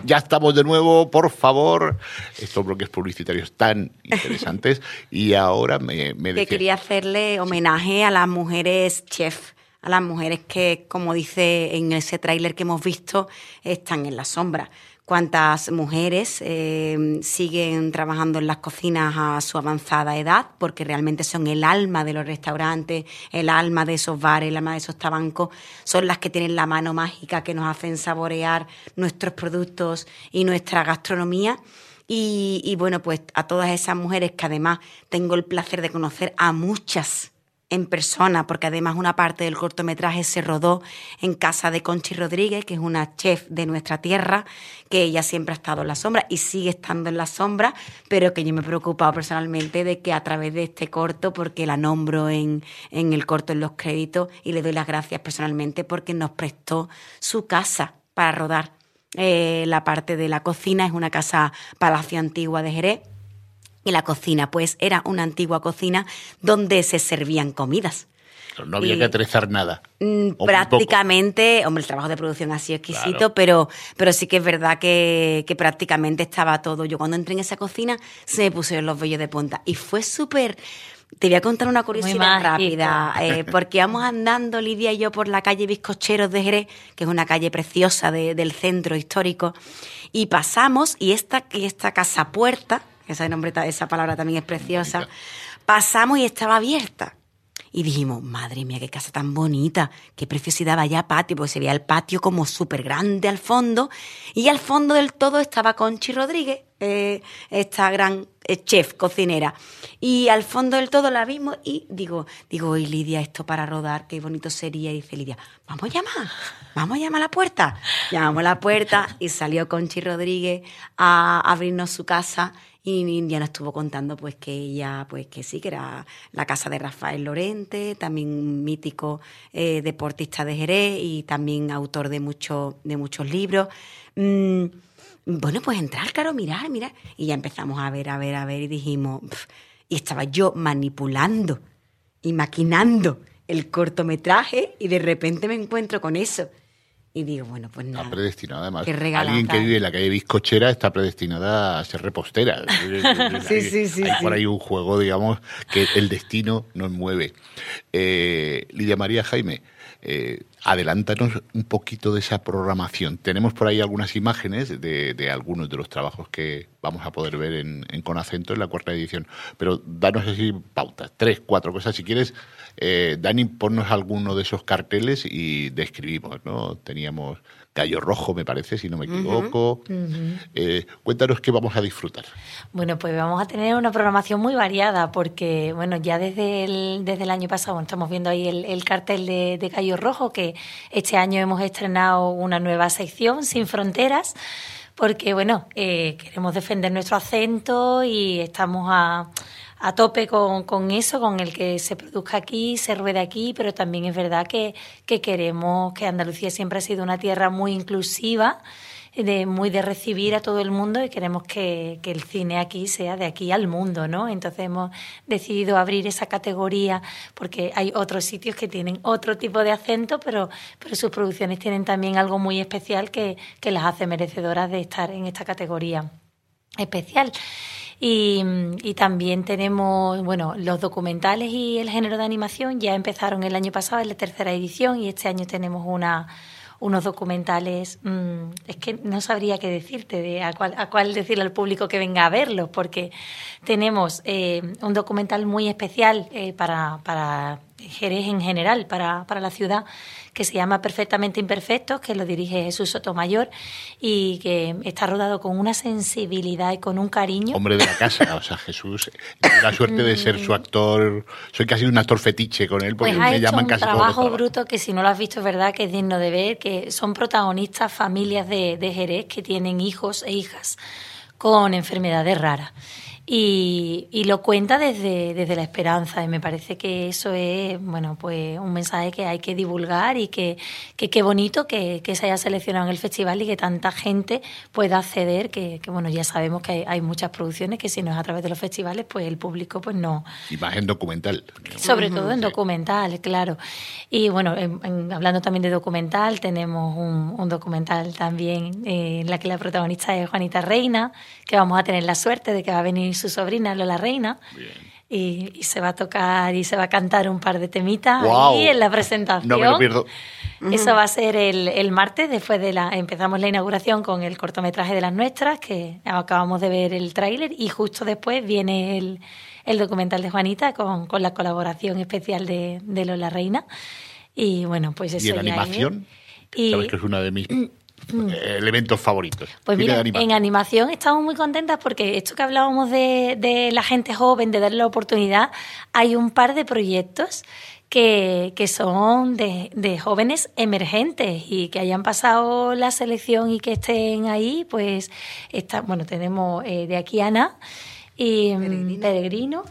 Ya estamos de nuevo, por favor. Estos bloques publicitarios tan interesantes. Y ahora me decía... quería hacerle homenaje a las mujeres chef, a las mujeres que, como dice en ese tráiler que hemos visto, están en la sombra. Cuántas mujeres siguen trabajando en las cocinas a su avanzada edad, porque realmente son el alma de los restaurantes, el alma de esos bares, el alma de esos tabancos, son las que tienen la mano mágica que nos hacen saborear nuestros productos y nuestra gastronomía. Y bueno, pues a todas esas mujeres, que además tengo el placer de conocer a muchas en persona, porque además una parte del cortometraje se rodó en casa de Conchi Rodríguez, que es una chef de nuestra tierra, que ella siempre ha estado en la sombra y sigue estando en la sombra, pero que yo me he preocupado personalmente de que a través de este corto, porque la nombro en el corto en los créditos, y le doy las gracias personalmente porque nos prestó su casa para rodar. La parte de la cocina es una casa palacio antigua de Jerez. Y la cocina, pues, era una antigua cocina donde se servían comidas. Pero no había que atrezar nada. Prácticamente, hombre, el trabajo de producción ha sido exquisito, claro. pero sí que es verdad que prácticamente estaba todo. Yo cuando entré en esa cocina se me pusieron los vellos de punta. Y fue súper... Te voy a contar una curiosidad rápida, porque íbamos andando, Lidia y yo, por la calle Bizcocheros de Jerez, que es una calle preciosa del centro histórico, y pasamos, y esta casa puerta... esa palabra también es preciosa. Pasamos y estaba abierta. Y dijimos, madre mía, qué casa tan bonita, qué preciosidad, vaya patio, porque se veía el patio como súper grande al fondo. Y al fondo del todo estaba Conchi Rodríguez, esta gran chef, cocinera. Y al fondo del todo la vimos y digo, y Lidia, esto para rodar, qué bonito sería. Y dice Lidia, vamos a llamar a la puerta. Llamamos a la puerta y salió Conchi Rodríguez a abrirnos su casa. Y ya nos estuvo contando pues que ella, pues que sí, que era la casa de Rafael Lorente, también un mítico deportista de Jerez y también autor de muchos libros. Bueno, pues entrar, claro, mirar. Y ya empezamos a ver y dijimos... Y estaba yo manipulando y maquinando el cortometraje y de repente me encuentro con eso. Y digo, bueno, pues nada. Está predestinada, además. Alguien que vive en la calle Bizcochera está predestinada a ser repostera. Sí. Hay por ahí un juego, digamos, que el destino nos mueve. Lidia María, Jaime, adelántanos un poquito de esa programación. Tenemos por ahí algunas imágenes de algunos de los trabajos que vamos a poder ver en Con Acento en la 4ª edición. Pero danos así pautas, 3, 4 cosas. Si quieres, Dani, ponnos alguno de esos carteles y describimos, ¿no? Teníamos Gallo Rojo, me parece, si no me equivoco. Cuéntanos qué vamos a disfrutar. Bueno, pues vamos a tener una programación muy variada porque, bueno, ya desde el año pasado estamos viendo ahí el cartel de Gallo Rojo, que este año hemos estrenado una nueva sección, Sin Fronteras, porque, bueno, queremos defender nuestro acento y estamos a tope con eso, con el que se produzca aquí, se ruede aquí, pero también es verdad que queremos, que Andalucía siempre ha sido una tierra muy inclusiva, muy de recibir a todo el mundo, y queremos que el cine aquí sea de aquí al mundo, ¿no? Entonces hemos decidido abrir esa categoría porque hay otros sitios que tienen otro tipo de acento, pero sus producciones tienen también algo muy especial que las hace merecedoras de estar en esta categoría especial. Y también tenemos, bueno, los documentales y el género de animación ya empezaron el año pasado en la 3ª edición, y este año tenemos unos documentales, es que no sabría qué decirte, a cuál decirle al público que venga a verlos, porque tenemos un documental muy especial para Jerez en general, para la ciudad, que se llama Perfectamente Imperfectos, que lo dirige Jesús Sotomayor y que está rodado con una sensibilidad y con un cariño. Hombre de la casa, o sea, Jesús, tengo la suerte de ser su actor, soy casi un actor fetiche con él, porque pues me llaman casi todos los trabajos. Un trabajo bruto que, si no lo has visto, es verdad que es digno de ver, que son protagonistas familias de Jerez que tienen hijos e hijas con enfermedades raras. y lo cuenta desde la esperanza, y me parece que eso es, bueno, pues un mensaje que hay que divulgar, y que qué bonito que se haya seleccionado en el festival y que tanta gente pueda acceder, que bueno, ya sabemos que hay muchas producciones que si no es a través de los festivales, pues el público pues no. Y más en documental. Sobre todo en documental, claro. Y bueno, hablando también de documental, tenemos un documental también en la que la protagonista es Juanita Reina, que vamos a tener la suerte de que va a venir su sobrina Lola Reina. Bien. Y se va a tocar y se va a cantar un par de temitas ¡Wow! ahí en la presentación. No me lo pierdo. Eso va a ser el martes, después empezamos la inauguración con el cortometraje de Las Nuestras, que acabamos de ver el tráiler, y justo después viene el documental de Juanita con la colaboración especial de Lola Reina. Y bueno, pues eso. ¿Y en animación? Sabes que es una de mis elementos favoritos. Pues mira, en animación estamos muy contentas porque esto que hablábamos de la gente joven, de darle la oportunidad, hay un par de proyectos que son de jóvenes emergentes y que hayan pasado la selección y que estén ahí, pues tenemos de aquí Ana y Peregrino.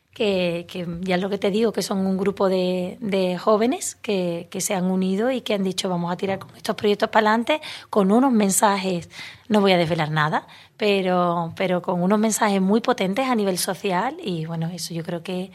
Que ya es lo que te digo, que son un grupo de jóvenes que se han unido y que han dicho vamos a tirar con estos proyectos para adelante con unos mensajes, no voy a desvelar nada, pero con unos mensajes muy potentes a nivel social, y bueno, eso yo creo que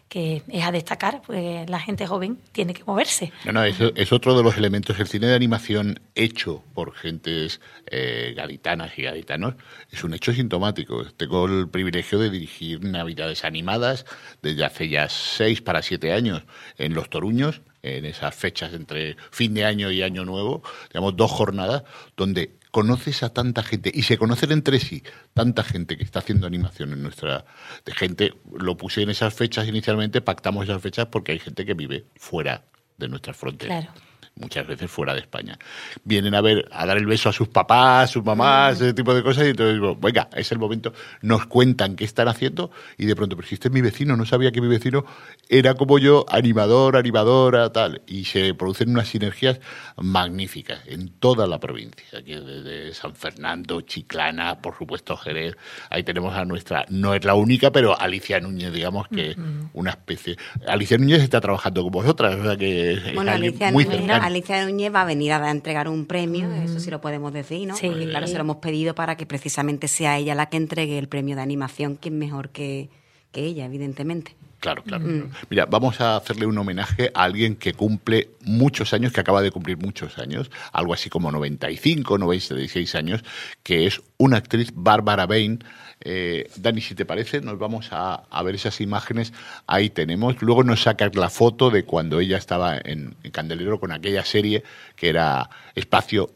es a destacar, porque la gente joven tiene que moverse. No, eso es otro de los elementos. El cine de animación hecho por gentes gaditanas y gaditanos es un hecho sintomático. Tengo el privilegio de dirigir Navidades animadas desde hace ya 6 para 7 años en Los Toruños, en esas fechas entre fin de año y año nuevo, digamos 2 jornadas donde conoces a tanta gente y se conocen entre sí tanta gente que está haciendo animación en nuestra de gente. Lo puse en esas fechas inicialmente, pactamos esas fechas porque hay gente que vive fuera de nuestras fronteras. Claro. Muchas veces fuera de España. Vienen a dar el beso a sus papás, sus mamás, ese tipo de cosas, y entonces digo, venga, es el momento. Nos cuentan qué están haciendo y de pronto, pero si este es mi vecino, no sabía que mi vecino era como yo, animadora, tal. Y se producen unas sinergias magníficas en toda la provincia, aquí desde San Fernando, Chiclana, por supuesto Jerez. Ahí tenemos a nuestra, no es la única, pero Alicia Núñez, digamos que una especie. Alicia Núñez está trabajando con vosotras, o sea que es Alicia muy Núñez, cercana. Alicia Núñez va a venir a entregar un premio, eso sí lo podemos decir, ¿no? Sí. Porque claro, se lo hemos pedido para que precisamente sea ella la que entregue el premio de animación, que es mejor que ella, evidentemente. Claro. Mira, vamos a hacerle un homenaje a alguien que cumple muchos años, que acaba de cumplir muchos años, algo así como 95, 96 años, que es una actriz, Bárbara Bain. Dani, si te parece, nos vamos a ver esas imágenes. Ahí tenemos. Luego nos sacas la foto de cuando ella estaba en Candelero con aquella serie que era Espacio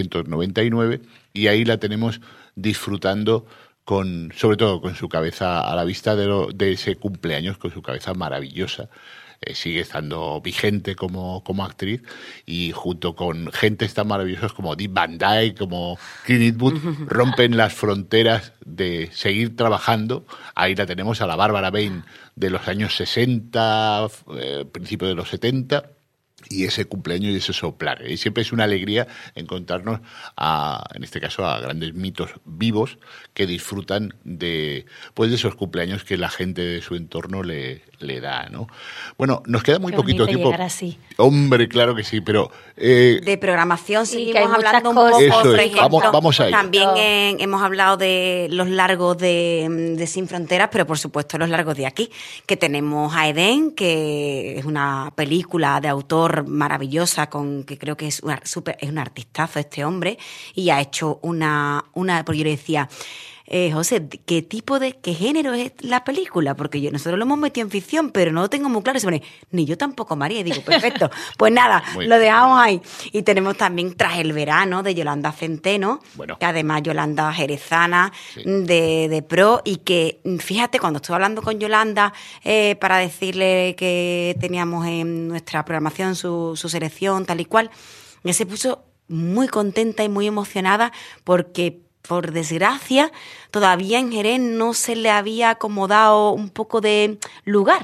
1999, y ahí la tenemos disfrutando sobre todo con su cabeza a la vista de ese cumpleaños, con su cabeza maravillosa. Sigue estando vigente como actriz, y junto con gentes tan maravillosas como Dick Van Dyke, como Clint Eastwood, rompen las fronteras de seguir trabajando. Ahí la tenemos a la Bárbara Bain de los años 60, principios de los 70, y ese cumpleaños y ese soplar. Y siempre es una alegría encontrarnos, en este caso, a grandes mitos vivos que disfrutan de esos cumpleaños que la gente de su entorno le da, ¿no? Bueno, nos queda muy poquito tiempo. Llegar así. Hombre, claro que sí, pero... de programación sí, seguimos hablando un poco, eso por es. ejemplo. Vamos a ello. También hemos hablado de los largos de Sin Fronteras, pero por supuesto los largos de aquí, que tenemos a Edén, que es una película de autor maravillosa, que creo que es un artistazo este hombre, y ha hecho porque yo le decía, José, ¿qué género es la película? Porque nosotros lo hemos metido en ficción, pero no lo tengo muy claro. Y se pone, ni yo tampoco, María. Y digo, perfecto. Pues nada, lo dejamos ahí. Y tenemos también Tras el verano, de Yolanda Centeno, que además Yolanda jerezana, sí, de Pro, y que, fíjate, cuando estuve hablando con Yolanda para decirle que teníamos en nuestra programación su selección, tal y cual, ella se puso muy contenta y muy emocionada porque, por desgracia, todavía en Jerez no se le había acomodado un poco de lugar.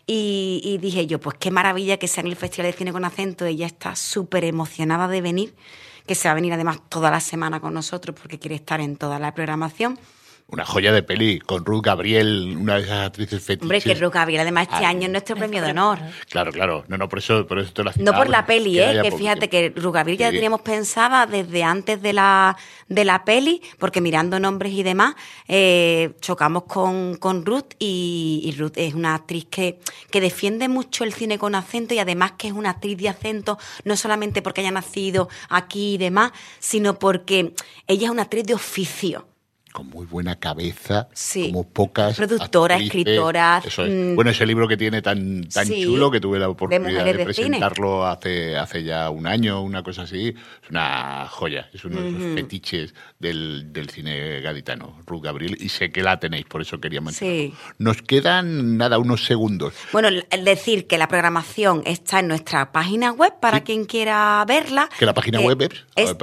Y dije yo, pues qué maravilla que sea en el Festival de Cine con Acento. Ella está súper emocionada de venir, que se va a venir además toda la semana con nosotros porque quiere estar en toda la programación. Una joya de peli, con Ruth Gabriel, una de esas actrices fetiches. Hombre, que Ruth Gabriel, además, este año es nuestro premio de honor. Claro. No, por eso te la No por la peli, que poquito. fíjate que Ruth Gabriel ya la teníamos pensada desde antes de la peli, porque mirando nombres y demás, chocamos con Ruth, y Ruth es una actriz que defiende mucho el cine con acento, y además que es una actriz de acento, no solamente porque haya nacido aquí y demás, sino porque ella es una actriz de oficio. Con muy buena cabeza, sí. Como pocas productora, actrices. escritora. Eso es. Bueno, ese libro que tiene tan sí, chulo, que tuve la oportunidad de presentarlo hace ya un año, una cosa así, es una joya, es uno de esos fetiches del cine gaditano, Ruth Gabriel, y sé que la tenéis, por eso quería mencionarlo. Sí. Nos quedan, unos segundos. Bueno, decir que la programación está en nuestra página web para quien quiera verla. Que la página web es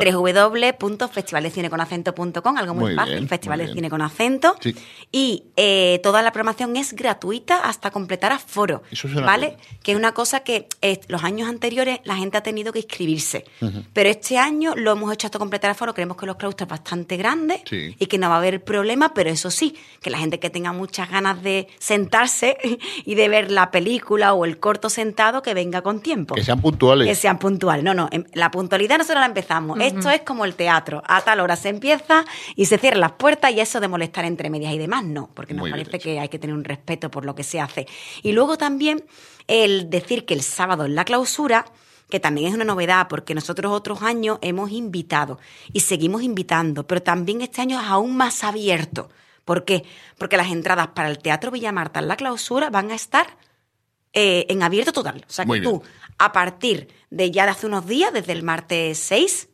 www.festivaldecineconacento.com, algo muy fácil. Bien. Festival de Cine con Acento. Sí. Y toda la programación es gratuita hasta completar aforo. Eso suena ¿vale? bien. Que es una cosa que los años anteriores la gente ha tenido que inscribirse. Pero este año lo hemos hecho hasta completar aforo. Creemos que los claustros es bastante grande y que no va a haber problema, pero eso sí, que la gente que tenga muchas ganas de sentarse y de ver la película o el corto sentado, que venga con tiempo. Que sean puntuales. Que sean puntuales. No, la puntualidad nosotros la empezamos. Esto es como el teatro. A tal hora se empieza y se cierran las puertas, y eso de molestar entre medias y demás no, porque nos parece que hay que tener un respeto por lo que se hace. Y luego también el decir que el sábado en la clausura, que también es una novedad, porque nosotros otros años hemos invitado y seguimos invitando, pero también este año es aún más abierto. ¿Por qué? Porque las entradas para el Teatro Villa Marta en la clausura van a estar en abierto total. O sea que tú, a partir de ya de hace unos días, desde el martes 6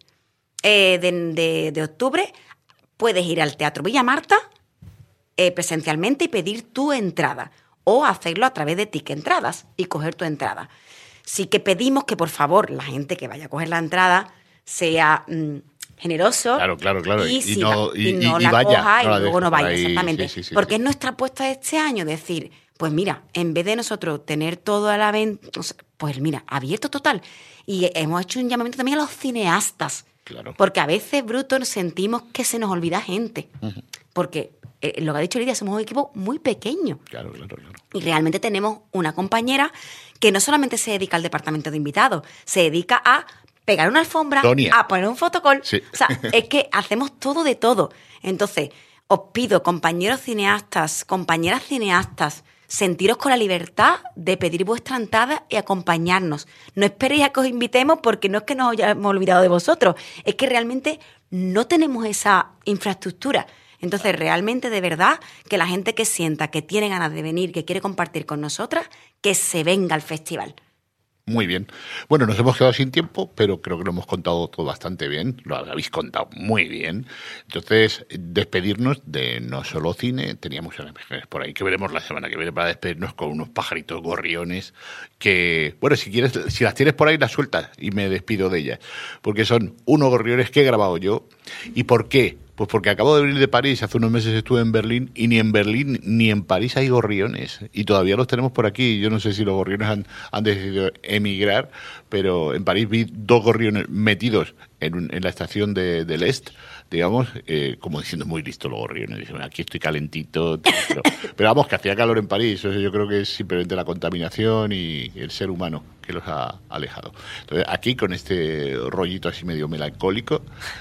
de octubre, puedes ir al Teatro Villa Marta presencialmente y pedir tu entrada, o hacerlo a través de Ticket Entradas y coger tu entrada. Sí que pedimos que, por favor, la gente que vaya a coger la entrada sea generoso. Claro. Y no la vaya, coja y no luego no vaya, ahí, exactamente. Sí, porque es nuestra apuesta de este año, decir, pues mira, en vez de nosotros tener toda la venta, pues mira, abierto total. Y hemos hecho un llamamiento también a los cineastas. Claro. Porque a veces, Bruto, sentimos que se nos olvida gente. Porque lo que ha dicho Lidia, somos un equipo muy pequeño. Claro. Y realmente tenemos una compañera que no solamente se dedica al departamento de invitados, se dedica a pegar una alfombra, Sonia. a poner un fotocall. Sí. O sea, es que hacemos todo de todo. Entonces, os pido, compañeros cineastas, compañeras cineastas, sentiros con la libertad de pedir vuestra entrada y acompañarnos. No esperéis a que os invitemos, porque no es que nos hayamos olvidado de vosotros, es que realmente no tenemos esa infraestructura. Entonces, realmente, de verdad, que la gente que sienta que tiene ganas de venir, que quiere compartir con nosotras, que se venga al festival. Muy bien. Bueno, nos hemos quedado sin tiempo, pero creo que lo hemos contado todo bastante bien. Lo habéis contado muy bien. Entonces, despedirnos de No Solo Cine. Teníamos unas imágenes por ahí que veremos la semana que viene para despedirnos con unos pajaritos gorriones que, bueno, si quieres, si las tienes por ahí, las sueltas y me despido de ellas. Porque son unos gorriones que he grabado yo. ¿Y por qué? Pues porque acabo de venir de París, hace unos meses estuve en Berlín, y ni en Berlín ni en París hay gorriones. Y todavía los tenemos por aquí. Yo no sé si los gorriones han decidido emigrar, pero en París vi 2 gorriones metidos en la estación del Est, digamos, como diciendo, muy listo los gorriones. Dicen, aquí estoy calentito. Pero vamos, que hacía calor en París. Eso yo creo que es simplemente la contaminación y el ser humano que los ha alejado. Entonces, aquí con este rollito así medio melancólico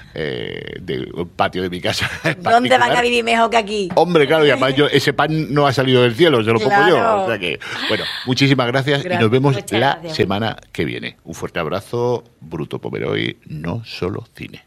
del patio de mi casa. ¿Dónde van a vivir mejor que aquí? Hombre, claro, y además ese pan no ha salido del cielo, se lo pongo yo. O sea que, bueno, muchísimas gracias y nos vemos la semana que viene. Un fuerte abrazo, Bruto Pomeroy, No Solo Cine.